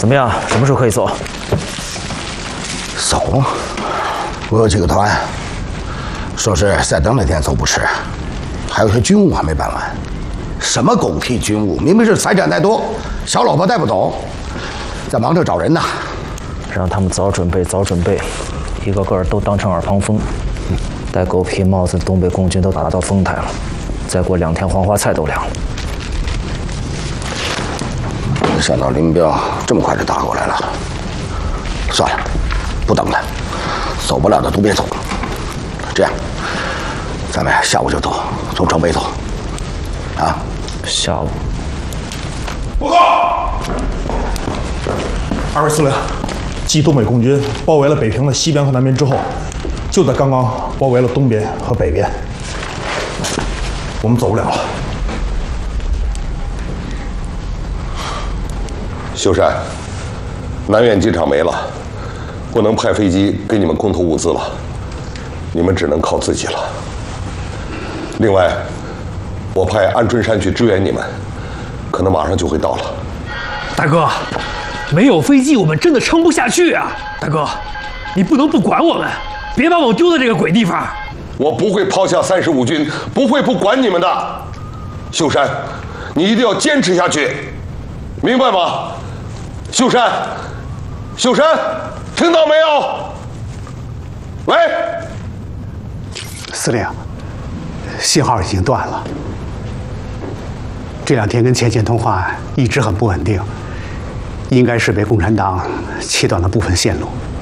怎么样？什么时候可以走？ 走？我有几个团，说是赛登那天走不迟，还有些军务还没办完。什么狗屁军务？明明是财产太多，小老婆带不走，在忙着找人呢。 让他们早准备，早准备，一个个都当成耳旁风。戴狗皮帽子的东北共军都打到丰台了，再过2天黄花菜都凉了。 没想到林彪这么快就打过来了。算了，不等了，走不了的都别走。这样，咱们下午就走，从城北走。啊， 下午。 报告，二位司令，继东北共军包围了北平的西边和南边之后，就在刚刚包围了东边和北边，我们走不了了。 秀山，南苑机场没了，不能派飞机给你们空投物资了，你们只能靠自己了。另外，我派安春山去支援你们，可能马上就会到了。 大哥，没有飞机我们真的撑不下去啊！大哥，你不能不管我们，别把我们丢在这个鬼地方。 我不会抛下35军，不会不管你们的。秀山，你一定要坚持下去，明白吗？秀山，秀山，听到没有？喂， 司令，信号已经断了。这2天跟前线通话一直很不稳定，应该是被共产党切断了部分线路。